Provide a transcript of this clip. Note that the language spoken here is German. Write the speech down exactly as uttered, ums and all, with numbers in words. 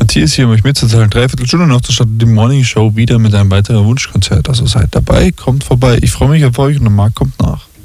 Matthias hier, um euch mitzuteilen. Dreiviertel Stunde noch zur Stadt die Morning Show wieder mit einem weiteren Wunschkonzert. Also seid dabei, kommt vorbei. Ich freue mich auf euch und der Marc kommt nach.